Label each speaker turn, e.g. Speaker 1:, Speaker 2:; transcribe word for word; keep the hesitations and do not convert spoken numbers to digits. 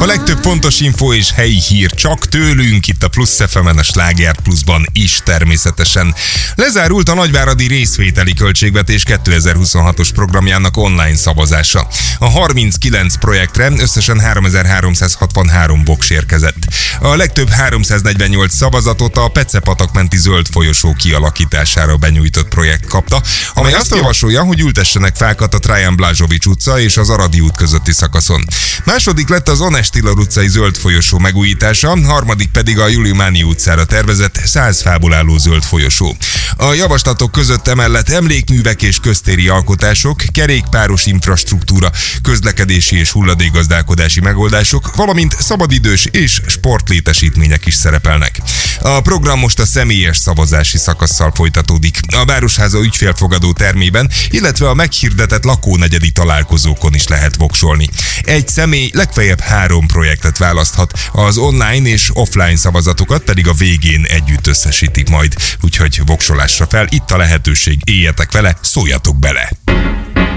Speaker 1: A legtöbb fontos info és helyi hír csak tőlünk, itt a Plusz ef emen, a Sláger Pluszban is természetesen. Lezárult a nagyváradi részvételi költségvetés kétezer-huszonhatos programjának online szavazása. A harminckilenc projektre összesen háromezer-háromszázhatvanhárom voks érkezett. A legtöbb háromszáznegyvennyolc szavazatot a Pece-patak menti zöld folyosó kialakítására benyújtott projekt kapta, amely azt javasolja, hogy ültessenek fákat a Trajan Blazsovics utca és az Aradi út közötti szakaszon. Második lett az Ones Tillor utcai zöld folyosó megújítása, harmadik pedig a Juliu Máni utcára tervezett száz fából álló zöld folyosó. A javaslatok között emellett emlékművek és köztéri alkotások, kerékpáros infrastruktúra, közlekedési és hulladékgazdálkodási megoldások, valamint szabadidős és sportlétesítmények is szerepelnek. A program most a személyes szavazási szakasszal folytatódik. A Városháza ügyfélfogadó termében, illetve a meghirdetett lakónegyedi találkozókon is lehet voksolni. Egy személy legfeljebb három projektet választhat, az online és offline szavazatokat pedig a végén együtt összesítik majd. Úgyhogy voksolásra fel, itt a lehetőség, éljetek vele, szóljatok bele!